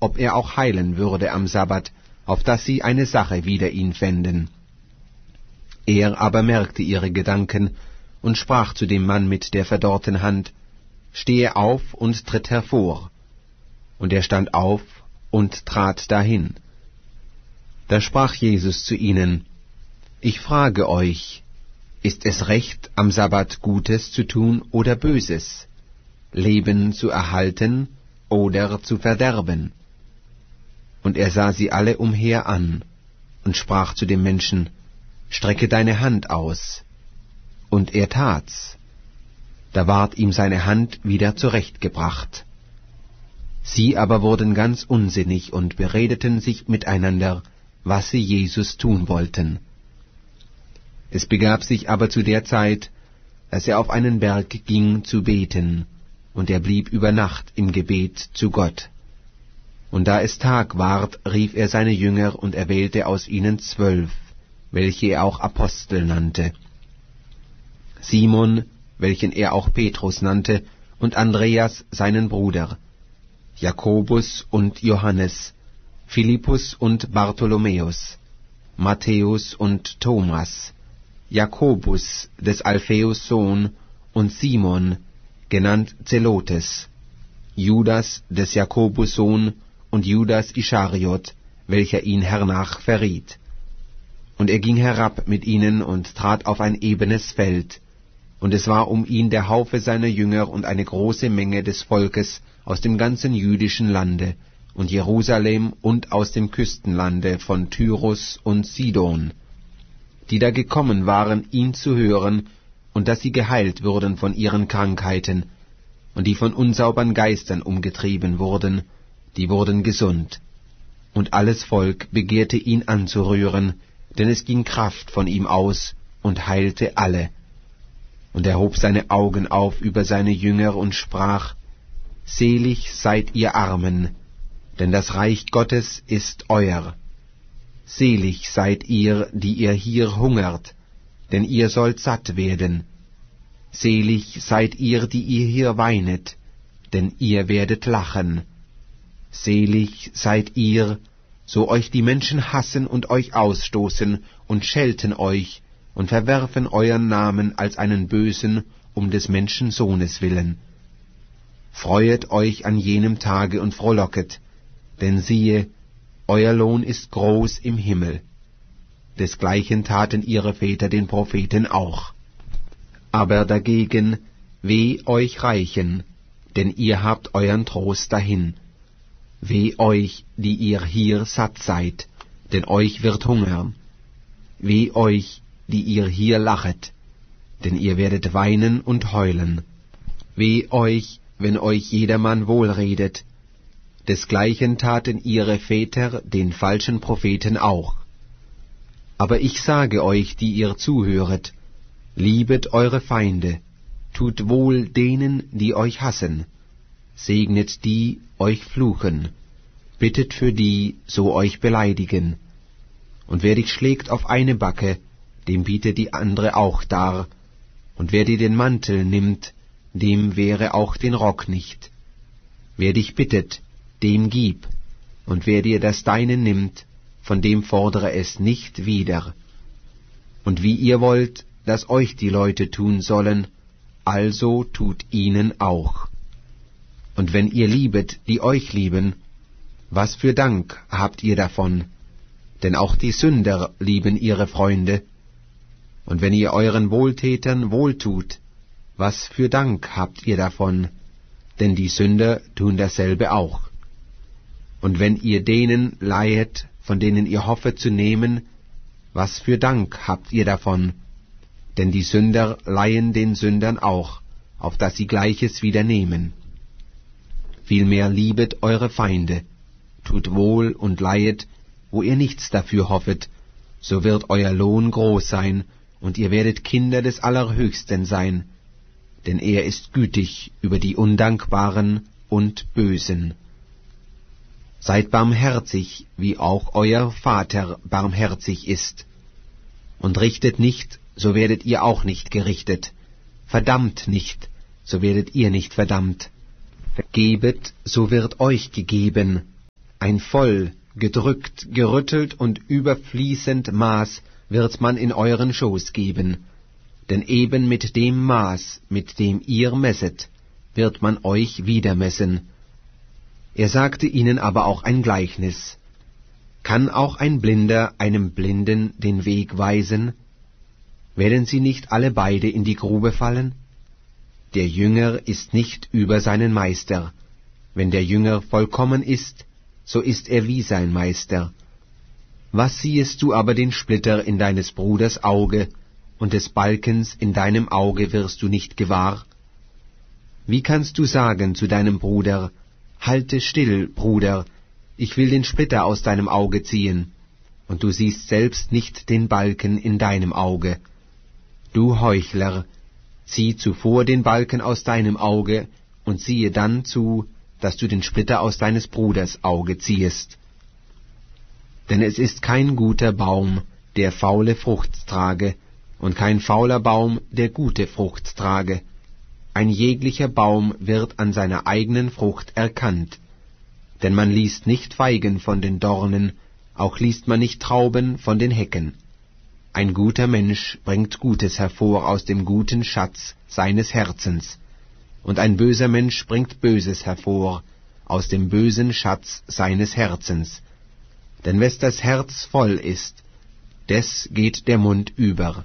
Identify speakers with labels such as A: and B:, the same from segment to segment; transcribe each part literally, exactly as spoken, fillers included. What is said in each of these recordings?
A: ob er auch heilen würde am Sabbat, auf dass sie eine Sache wider ihn fänden. Er aber merkte ihre Gedanken und sprach zu dem Mann mit der verdorrten Hand: Stehe auf und tritt hervor. Und er stand auf und trat dahin. Da sprach Jesus zu ihnen: Ich frage euch, ist es recht, am Sabbat Gutes zu tun oder Böses, Leben zu erhalten oder zu verderben? Und er sah sie alle umher an und sprach zu dem Menschen: Strecke deine Hand aus. Und er tat's. Da ward ihm seine Hand wieder zurechtgebracht. Sie aber wurden ganz unsinnig und beredeten sich miteinander, was sie Jesus tun wollten. Es begab sich aber zu der Zeit, dass er auf einen Berg ging zu beten, und er blieb über Nacht im Gebet zu Gott. Und da es Tag ward, rief er seine Jünger und erwählte aus ihnen zwölf, welche er auch Apostel nannte: Simon, welchen er auch Petrus nannte, und Andreas seinen Bruder, Jakobus und Johannes, Philippus und Bartholomäus, Matthäus und Thomas, Jakobus des Alpheus Sohn und Simon, genannt Zelotes, Judas des Jakobus Sohn und Judas Ischariot, welcher ihn hernach verriet. Und er ging herab mit ihnen und trat auf ein ebenes Feld, und es war um ihn der Haufe seiner Jünger und eine große Menge des Volkes aus dem ganzen jüdischen Lande und Jerusalem und aus dem Küstenlande von Tyrus und Sidon, die da gekommen waren, ihn zu hören, und dass sie geheilt würden von ihren Krankheiten, und die von unsaubern Geistern umgetrieben wurden, die wurden gesund. Und alles Volk begehrte ihn anzurühren, denn es ging Kraft von ihm aus und heilte alle. Und er hob seine Augen auf über seine Jünger und sprach: Selig seid ihr Armen, denn das Reich Gottes ist euer. Selig seid ihr, die ihr hier hungert, denn ihr sollt satt werden. Selig seid ihr, die ihr hier weinet, denn ihr werdet lachen. Selig seid ihr, so euch die Menschen hassen und euch ausstoßen und schelten euch und verwerfen euren Namen als einen Bösen um des Menschensohnes willen. Freuet euch an jenem Tage und frohlocket, denn siehe, euer Lohn ist groß im Himmel. Desgleichen taten ihre Väter den Propheten auch. Aber dagegen, weh euch Reichen, denn ihr habt euren Trost dahin. Weh euch, die ihr hier satt seid, denn euch wird hungern. Weh euch, die ihr hier lachet, denn ihr werdet weinen und heulen. Weh euch, wenn euch jedermann wohlredet. Desgleichen taten ihre Väter den falschen Propheten auch. Aber ich sage euch, die ihr zuhöret, liebet eure Feinde, tut wohl denen, die euch hassen, segnet die euch fluchen, bittet für die, so euch beleidigen. Und wer dich schlägt auf eine Backe, dem biete die andere auch dar, und wer dir den Mantel nimmt, dem wehre auch den Rock nicht. Wer dich bittet, dem gib, und wer dir das Deine nimmt, von dem fordere es nicht wieder. Und wie ihr wollt, dass euch die Leute tun sollen, also tut ihnen auch. Und wenn ihr liebet, die euch lieben, was für Dank habt ihr davon? Denn auch die Sünder lieben ihre Freunde. Und wenn ihr euren Wohltätern wohltut, was für Dank habt ihr davon? Denn die Sünder tun dasselbe auch. Und wenn ihr denen leihet, von denen ihr hoffet zu nehmen, was für Dank habt ihr davon? Denn die Sünder leihen den Sündern auch, auf dass sie Gleiches wieder nehmen. Vielmehr liebet eure Feinde, tut wohl und leihet, wo ihr nichts dafür hoffet, so wird euer Lohn groß sein, und ihr werdet Kinder des Allerhöchsten sein, denn er ist gütig über die Undankbaren und Bösen. Seid barmherzig, wie auch euer Vater barmherzig ist. Und richtet nicht, so werdet ihr auch nicht gerichtet. Verdammt nicht, so werdet ihr nicht verdammt. Gebet, so wird euch gegeben. Ein voll, gedrückt, gerüttelt und überfließend Maß wird man in euren Schoß geben, denn eben mit dem Maß, mit dem ihr messet, wird man euch wieder messen. Er sagte ihnen aber auch ein Gleichnis. Kann auch ein Blinder einem Blinden den Weg weisen? Werden sie nicht alle beide in die Grube fallen? Der Jünger ist nicht über seinen Meister. Wenn der Jünger vollkommen ist, so ist er wie sein Meister. Was siehest du aber den Splitter in deines Bruders Auge, und des Balkens in deinem Auge wirst du nicht gewahr? Wie kannst du sagen zu deinem Bruder, halte still, Bruder, ich will den Splitter aus deinem Auge ziehen, und du siehst selbst nicht den Balken in deinem Auge? Du Heuchler, zieh zuvor den Balken aus deinem Auge, und siehe dann zu, dass du den Splitter aus deines Bruders Auge ziehest. Denn es ist kein guter Baum, der faule Frucht trage, und kein fauler Baum, der gute Frucht trage. Ein jeglicher Baum wird an seiner eigenen Frucht erkannt. Denn man liest nicht Feigen von den Dornen, auch liest man nicht Trauben von den Hecken. Ein guter Mensch bringt Gutes hervor aus dem guten Schatz seines Herzens, und ein böser Mensch bringt Böses hervor aus dem bösen Schatz seines Herzens. Denn wes das Herz voll ist, des geht der Mund über.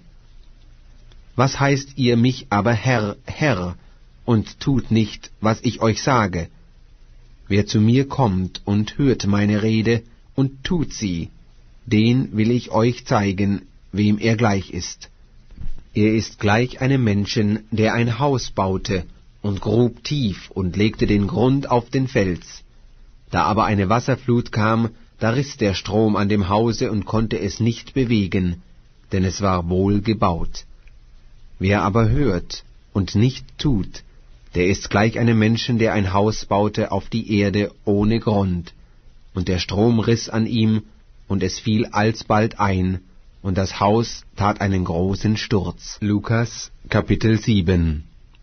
A: Was heißt ihr mich aber Herr, Herr, und tut nicht, was ich euch sage? Wer zu mir kommt und hört meine Rede und tut sie, den will ich euch zeigen, wem er gleich ist. Er ist gleich einem Menschen, der ein Haus baute und grub tief und legte den Grund auf den Fels. Da aber eine Wasserflut kam, da riß der Strom an dem Hause und konnte es nicht bewegen, denn es war wohl gebaut. Wer aber hört und nicht tut, der ist gleich einem Menschen, der ein Haus baute auf die Erde ohne Grund. Und der Strom riß an ihm, und es fiel alsbald ein, und das Haus tat einen großen Sturz. Lukas, Kapitel sieben.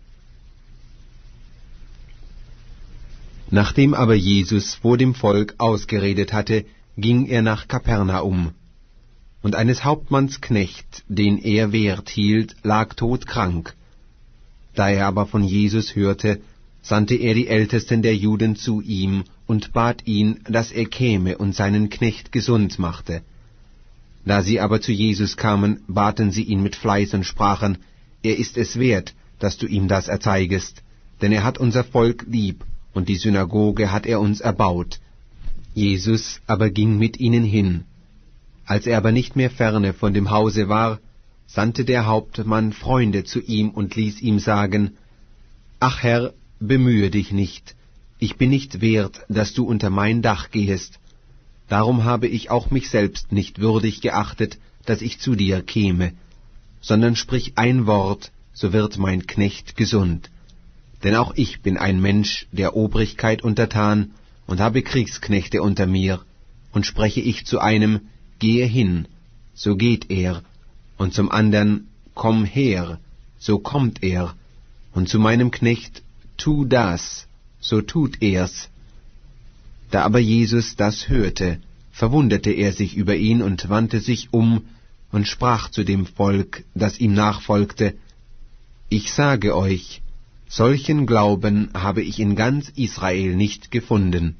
A: Nachdem aber Jesus vor dem Volk ausgeredet hatte, ging er nach Kapernaum. Und eines Hauptmanns Knecht, den er Wert hielt, lag todkrank. Da er aber von Jesus hörte, sandte er die Ältesten der Juden zu ihm und bat ihn, dass er käme und seinen Knecht gesund machte. Da sie aber zu Jesus kamen, baten sie ihn mit Fleiß und sprachen, er ist es wert, dass du ihm das erzeigest, denn er hat unser Volk lieb, und die Synagoge hat er uns erbaut. Jesus aber ging mit ihnen hin. Als er aber nicht mehr ferne von dem Hause war, sandte der Hauptmann Freunde zu ihm und ließ ihm sagen, »Ach Herr, bemühe dich nicht, ich bin nicht wert, dass du unter mein Dach gehest. Darum habe ich auch mich selbst nicht würdig geachtet, dass ich zu dir käme, sondern sprich ein Wort, so wird mein Knecht gesund. Denn auch ich bin ein Mensch der Obrigkeit untertan und habe Kriegsknechte unter mir, und spreche ich zu einem, gehe hin, so geht er, und zum andern, komm her, so kommt er, und zu meinem Knecht, tu das, so tut er's. Da aber Jesus das hörte, verwunderte er sich über ihn und wandte sich um und sprach zu dem Volk, das ihm nachfolgte, ich sage euch, solchen Glauben habe ich in ganz Israel nicht gefunden.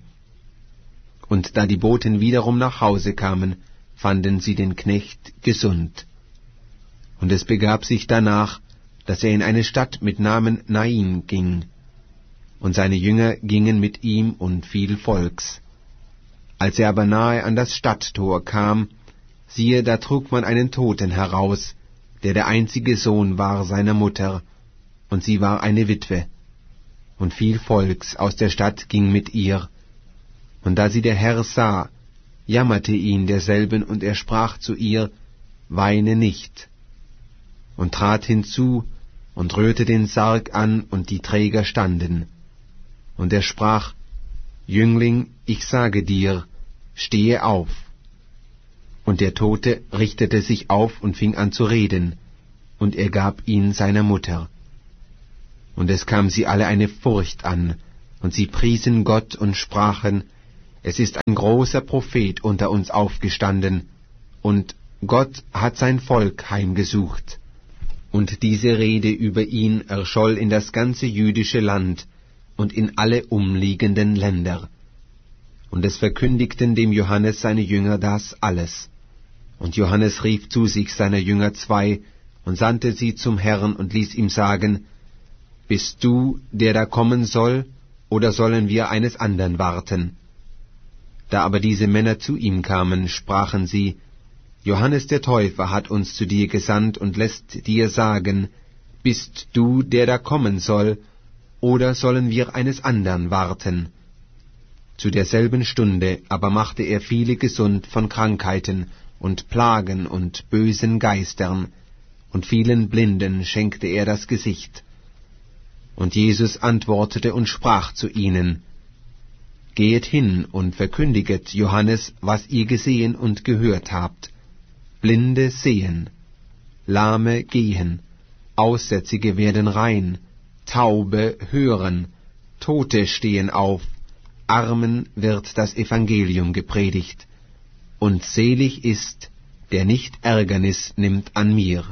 A: Und da die Boten wiederum nach Hause kamen, fanden sie den Knecht gesund. Und es begab sich danach, dass er in eine Stadt mit Namen Nain ging. Und seine Jünger gingen mit ihm und viel Volks. Als er aber nahe an das Stadttor kam, siehe, da trug man einen Toten heraus, der der einzige Sohn war seiner Mutter, und sie war eine Witwe. Und viel Volks aus der Stadt ging mit ihr. Und da sie der Herr sah, jammerte ihn derselben, und er sprach zu ihr, weine nicht. Und trat hinzu und rührte den Sarg an, und die Träger standen. Und er sprach, Jüngling, ich sage dir, stehe auf. Und der Tote richtete sich auf und fing an zu reden, und er gab ihn seiner Mutter. Und es kam sie alle eine Furcht an, und sie priesen Gott und sprachen, es ist ein großer Prophet unter uns aufgestanden, und Gott hat sein Volk heimgesucht. Und diese Rede über ihn erscholl in das ganze jüdische Land und in alle umliegenden Länder. Und es verkündigten dem Johannes seine Jünger das alles. Und Johannes rief zu sich seiner Jünger zwei und sandte sie zum Herrn und ließ ihm sagen, »Bist du, der da kommen soll, oder sollen wir eines andern warten?« Da aber diese Männer zu ihm kamen, sprachen sie, »Johannes der Täufer hat uns zu dir gesandt und lässt dir sagen, bist du, der da kommen soll, oder sollen wir eines andern warten?« Zu derselben Stunde aber machte er viele gesund von Krankheiten und Plagen und bösen Geistern, und vielen Blinden schenkte er das Gesicht. Und Jesus antwortete und sprach zu ihnen, »Gehet hin und verkündiget Johannes, was ihr gesehen und gehört habt. Blinde sehen, Lahme gehen, Aussätzige werden rein, Taube hören, Tote stehen auf, Armen wird das Evangelium gepredigt, und selig ist, der nicht Ärgernis nimmt an mir.«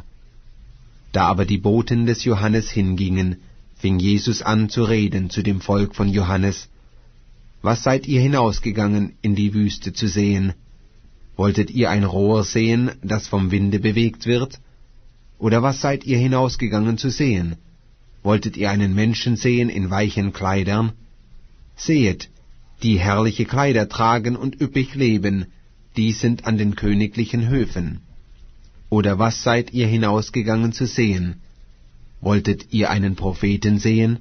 A: Da aber die Boten des Johannes hingingen, fing Jesus an zu reden zu dem Volk von Johannes, »Was seid ihr hinausgegangen in die Wüste zu sehen? Wolltet ihr ein Rohr sehen, das vom Winde bewegt wird? Oder was seid ihr hinausgegangen zu sehen? Wolltet ihr einen Menschen sehen in weichen Kleidern? Sehet, die herrliche Kleider tragen und üppig leben, die sind an den königlichen Höfen. Oder was seid ihr hinausgegangen zu sehen? Wolltet ihr einen Propheten sehen?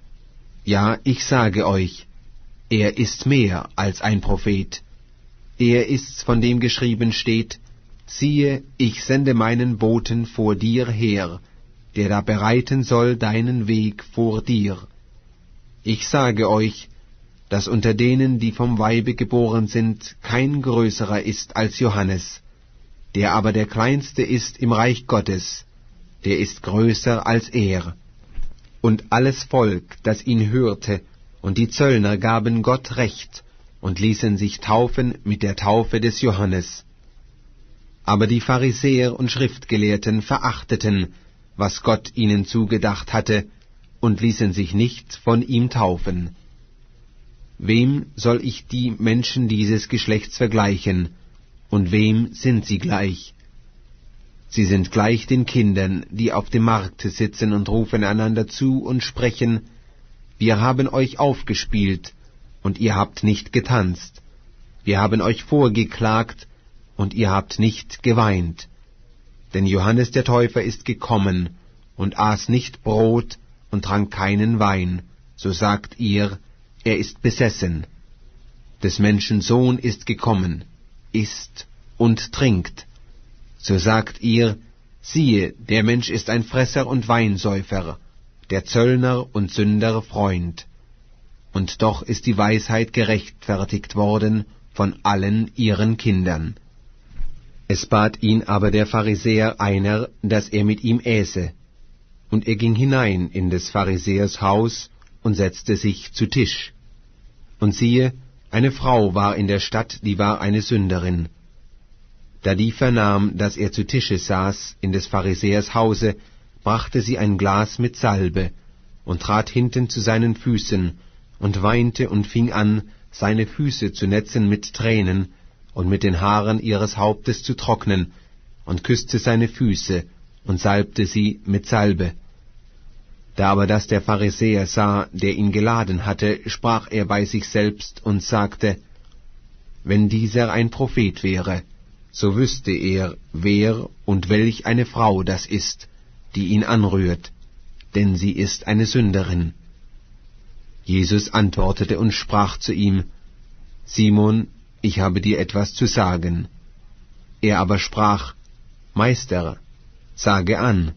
A: Ja, ich sage euch, er ist mehr als ein Prophet. Er ist's, von dem geschrieben steht, siehe, ich sende meinen Boten vor dir her, der da bereiten soll deinen Weg vor dir. Ich sage euch, dass unter denen, die vom Weibe geboren sind, kein größerer ist als Johannes, der aber der Kleinste ist im Reich Gottes, der ist größer als er. Und alles Volk, das ihn hörte, und die Zöllner gaben Gott Recht und ließen sich taufen mit der Taufe des Johannes. Aber die Pharisäer und Schriftgelehrten verachteten, was Gott ihnen zugedacht hatte, und ließen sich nicht von ihm taufen. Wem soll ich die Menschen dieses Geschlechts vergleichen, und wem sind sie gleich? Sie sind gleich den Kindern, die auf dem Markte sitzen und rufen einander zu und sprechen, wir haben euch aufgespielt, und ihr habt nicht getanzt. Wir haben euch vorgeklagt, und ihr habt nicht geweint. Denn Johannes der Täufer ist gekommen, und aß nicht Brot und trank keinen Wein, so sagt ihr, er ist besessen. Des Menschen Sohn ist gekommen, isst und trinkt. So sagt ihr, siehe, der Mensch ist ein Fresser und Weinsäufer, der Zöllner und Sünder Freund. Und doch ist die Weisheit gerechtfertigt worden von allen ihren Kindern. Es bat ihn aber der Pharisäer einer, dass er mit ihm äße. Und er ging hinein in des Pharisäers Haus und setzte sich zu Tisch. Und siehe, eine Frau war in der Stadt, die war eine Sünderin. Da die vernahm, dass er zu Tische saß in des Pharisäers Hause, brachte sie ein Glas mit Salbe und trat hinten zu seinen Füßen und weinte und fing an, seine Füße zu netzen mit Tränen und mit den Haaren ihres Hauptes zu trocknen, und küßte seine Füße und salbte sie mit Salbe. Da aber das der Pharisäer sah, der ihn geladen hatte, sprach er bei sich selbst und sagte, wenn dieser ein Prophet wäre, so wüsste er, wer und welch eine Frau das ist, die ihn anrührt, denn sie ist eine Sünderin. Jesus antwortete und sprach zu ihm, Simon, ich habe dir etwas zu sagen. Er aber sprach, Meister, sage an.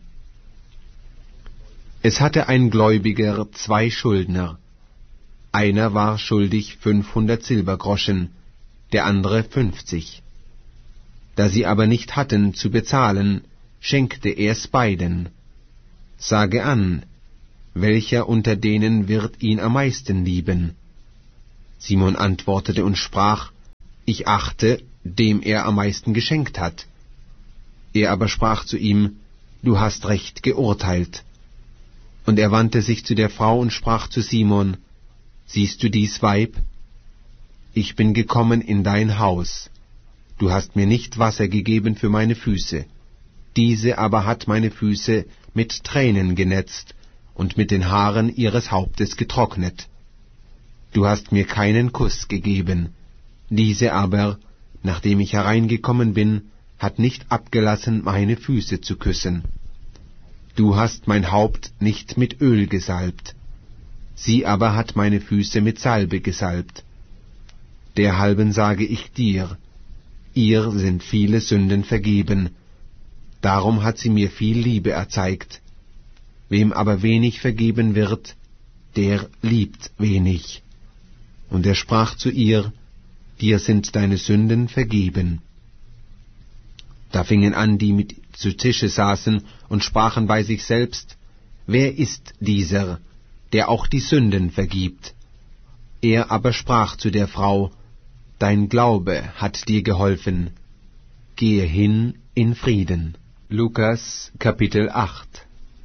A: Es hatte ein Gläubiger zwei Schuldner. Einer war schuldig fünfhundert Silbergroschen, der andere fünfzig. Da sie aber nicht hatten zu bezahlen, schenkte er's beiden. Sage an, welcher unter denen wird ihn am meisten lieben? Simon antwortete und sprach: Ich achte, dem er am meisten geschenkt hat. Er aber sprach zu ihm: Du hast recht geurteilt. Und er wandte sich zu der Frau und sprach zu Simon: Siehst du dies Weib? Ich bin gekommen in dein Haus. Du hast mir nicht Wasser gegeben für meine Füße. Diese aber hat meine Füße mit Tränen genetzt und mit den Haaren ihres Hauptes getrocknet. Du hast mir keinen Kuss gegeben. Diese aber, nachdem ich hereingekommen bin, hat nicht abgelassen, meine Füße zu küssen. Du hast mein Haupt nicht mit Öl gesalbt. Sie aber hat meine Füße mit Salbe gesalbt. Derhalben sage ich dir, ihr sind viele Sünden vergeben, darum hat sie mir viel Liebe erzeigt. Wem aber wenig vergeben wird, der liebt wenig. Und er sprach zu ihr: Dir sind deine Sünden vergeben. Da fingen an, die mit zu Tische saßen, und sprachen bei sich selbst: Wer ist dieser, der auch die Sünden vergibt? Er aber sprach zu der Frau: Dein Glaube hat dir geholfen. Gehe hin in Frieden. Lukas Kapitel acht.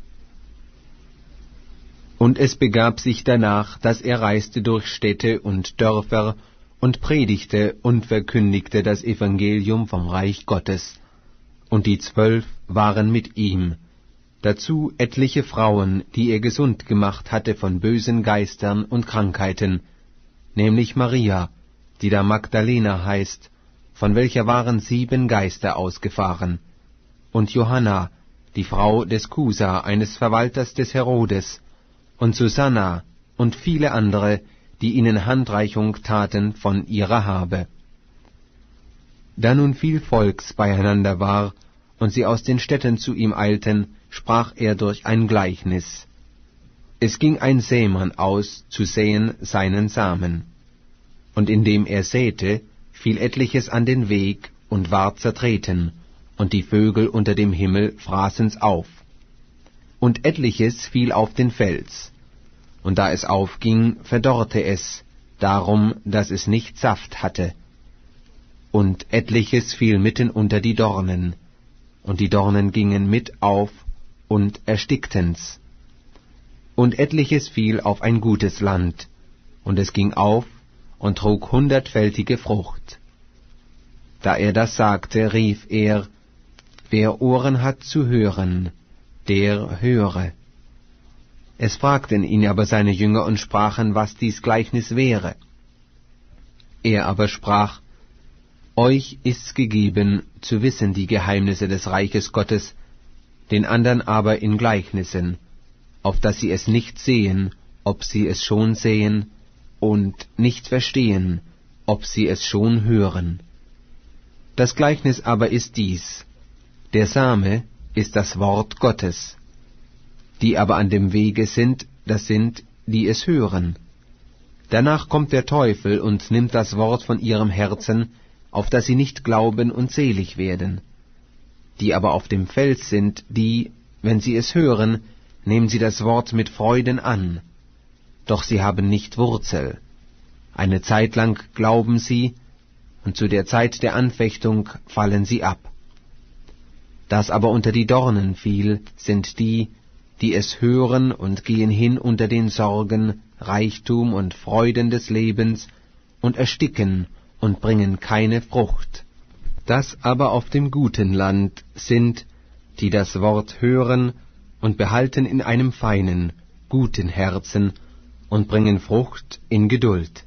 A: Und es begab sich danach, dass er reiste durch Städte und Dörfer und predigte und verkündigte das Evangelium vom Reich Gottes. Und die Zwölf waren mit ihm, dazu etliche Frauen, die er gesund gemacht hatte von bösen Geistern und Krankheiten, nämlich Maria, die da Magdalena heißt, von welcher waren sieben Geister ausgefahren, und Johanna, die Frau des Kusa, eines Verwalters des Herodes, und Susanna und viele andere, die ihnen Handreichung taten von ihrer Habe. Da nun viel Volks beieinander war, und sie aus den Städten zu ihm eilten, sprach er durch ein Gleichnis. Es ging ein Sämann aus, zu säen seinen Samen. Und indem er säte, fiel etliches an den Weg und ward zertreten, und die Vögel unter dem Himmel fraßen's auf. Und etliches fiel auf den Fels, und da es aufging, verdorrte es, darum, dass es nicht Saft hatte. Und etliches fiel mitten unter die Dornen, und die Dornen gingen mit auf und erstickten's. Und etliches fiel auf ein gutes Land, und es ging auf und trug hundertfältige Frucht. Da er das sagte, rief er: Wer Ohren hat zu hören, der höre. Es fragten ihn aber seine Jünger und sprachen, was dies Gleichnis wäre. Er aber sprach: Euch ist's gegeben, zu wissen die Geheimnisse des Reiches Gottes, den andern aber in Gleichnissen, auf dass sie es nicht sehen, ob sie es schon sehen, und nicht verstehen, ob sie es schon hören. Das Gleichnis aber ist dies: Der Same ist das Wort Gottes. Die aber an dem Wege sind, das sind, die es hören. Danach kommt der Teufel und nimmt das Wort von ihrem Herzen, auf dass sie nicht glauben und selig werden. Die aber auf dem Fels sind, die, wenn sie es hören, nehmen sie das Wort mit Freuden an. Doch sie haben nicht Wurzel. Eine Zeit lang glauben sie, und zu der Zeit der Anfechtung fallen sie ab. Das aber unter die Dornen fiel, sind die, die es hören und gehen hin unter den Sorgen, Reichtum und Freuden des Lebens und ersticken und bringen keine Frucht. Das aber auf dem guten Land sind, die das Wort hören und behalten in einem feinen, guten Herzen und bringen Frucht in Geduld.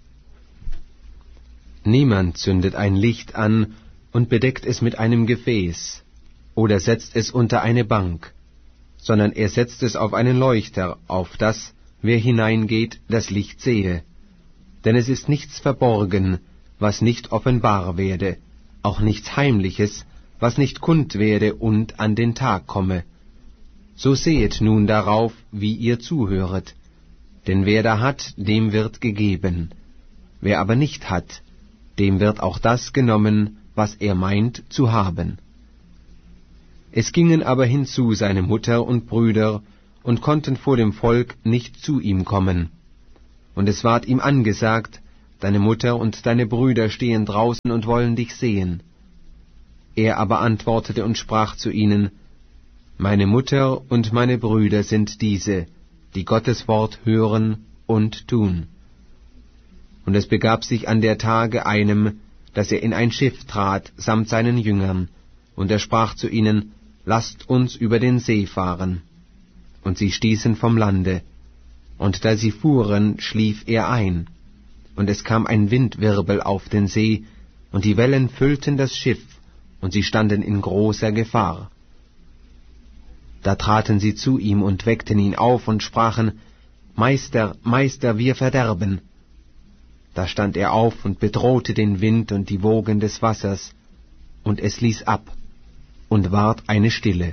A: Niemand zündet ein Licht an und bedeckt es mit einem Gefäß oder setzt es unter eine Bank, sondern er setzt es auf einen Leuchter, auf das, wer hineingeht, das Licht sehe. Denn es ist nichts verborgen, was nicht offenbar werde, auch nichts Heimliches, was nicht kund werde und an den Tag komme. So sehet nun darauf, wie ihr zuhöret. Denn wer da hat, dem wird gegeben. Wer aber nicht hat, dem wird auch das genommen, was er meint zu haben. Es gingen aber hinzu seine Mutter und Brüder, und konnten vor dem Volk nicht zu ihm kommen. Und es ward ihm angesagt, deine Mutter und deine Brüder stehen draußen und wollen dich sehen. Er aber antwortete und sprach zu ihnen, Meine Mutter und meine Brüder sind diese, die Gottes Wort hören und tun. Und es begab sich an der Tage einem, dass er in ein Schiff trat, samt seinen Jüngern, und er sprach zu ihnen, Lasst uns über den See fahren. Und sie stießen vom Lande, und da sie fuhren, schlief er ein. Und es kam ein Windwirbel auf den See, und die Wellen füllten das Schiff, und sie standen in großer Gefahr. Da traten sie zu ihm und weckten ihn auf und sprachen, Meister, Meister, wir verderben. Da stand er auf und bedrohte den Wind und die Wogen des Wassers, und es ließ ab, und ward eine Stille.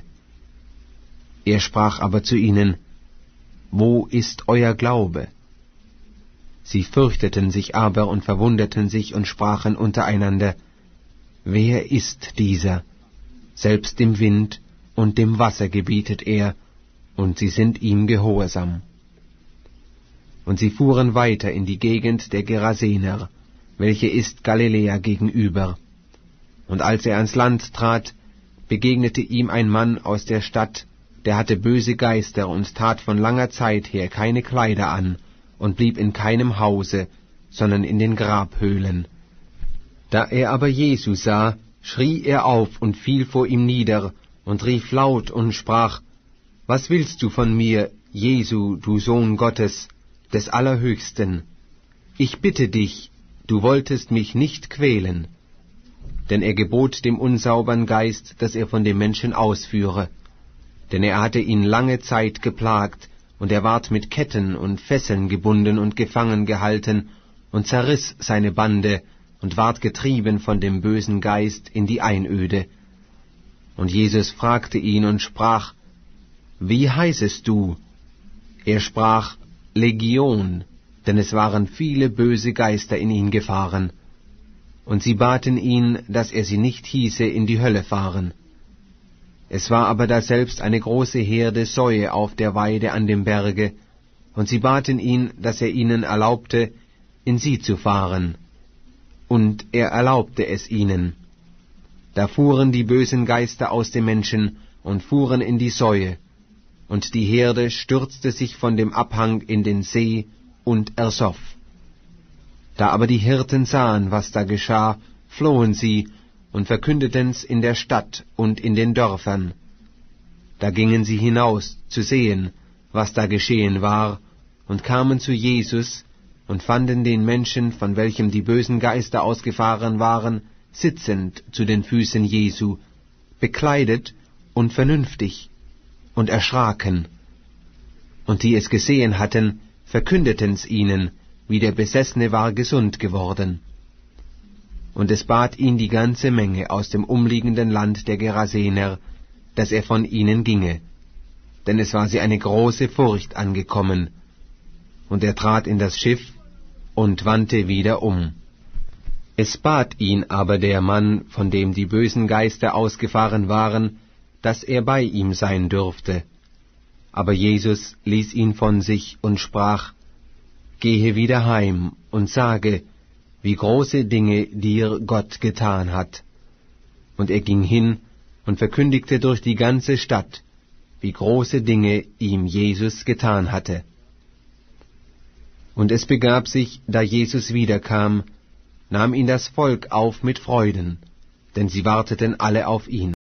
A: Er sprach aber zu ihnen, Wo ist euer Glaube? Sie fürchteten sich aber und verwunderten sich und sprachen untereinander, Wer ist dieser? Selbst dem Wind und dem Wasser gebietet er, und sie sind ihm gehorsam. Und sie fuhren weiter in die Gegend der Gerasener, welche ist Galiläa gegenüber. Und als er ans Land trat, begegnete ihm ein Mann aus der Stadt, der hatte böse Geister und tat von langer Zeit her keine Kleider an und blieb in keinem Hause, sondern in den Grabhöhlen. Da er aber Jesu sah, schrie er auf und fiel vor ihm nieder und rief laut und sprach, Was willst du von mir, Jesu, du Sohn Gottes, des Allerhöchsten? Ich bitte dich, du wolltest mich nicht quälen. Denn er gebot dem unsaubern Geist, dass er von dem Menschen ausführe. Denn er hatte ihn lange Zeit geplagt, und er ward mit Ketten und Fesseln gebunden und gefangen gehalten, und zerriss seine Bande, und ward getrieben von dem bösen Geist in die Einöde. Und Jesus fragte ihn und sprach, Wie heißest du? Er sprach, Legion, denn es waren viele böse Geister in ihn gefahren. Und sie baten ihn, dass er sie nicht hieße in die Hölle fahren. Es war aber daselbst eine große Herde Säue auf der Weide an dem Berge, und sie baten ihn, dass er ihnen erlaubte, in sie zu fahren. Und er erlaubte es ihnen. Da fuhren die bösen Geister aus dem Menschen und fuhren in die Säue, und die Herde stürzte sich von dem Abhang in den See und ersoff. Da aber die Hirten sahen, was da geschah, flohen sie und verkündeten's in der Stadt und in den Dörfern. Da gingen sie hinaus zu sehen, was da geschehen war, und kamen zu Jesus und fanden den Menschen, von welchem die bösen Geister ausgefahren waren, sitzend zu den Füßen Jesu, bekleidet und vernünftig, und erschraken. Und die es gesehen hatten, verkündeten's ihnen, wie der Besessene war gesund geworden. Und es bat ihn die ganze Menge aus dem umliegenden Land der Gerasener, dass er von ihnen ginge, denn es war sie eine große Furcht angekommen. Und er trat in das Schiff und wandte wieder um. Es bat ihn aber der Mann, von dem die bösen Geister ausgefahren waren, dass er bei ihm sein dürfte. Aber Jesus ließ ihn von sich und sprach, Gehe wieder heim und sage, wie große Dinge dir Gott getan hat. Und er ging hin und verkündigte durch die ganze Stadt, wie große Dinge ihm Jesus getan hatte. Und es begab sich, da Jesus wiederkam, nahm ihn das Volk auf mit Freuden, denn sie warteten alle auf ihn.